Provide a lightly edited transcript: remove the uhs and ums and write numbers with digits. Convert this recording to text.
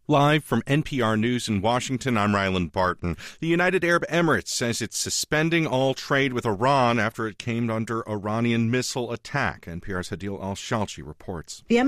Live from NPR News in Washington, I'm Ryland Barton. The United Arab Emirates says it's suspending all trade with Iran after it came under Iranian missile attack. NPR's Hadil Al-Shalchi reports. The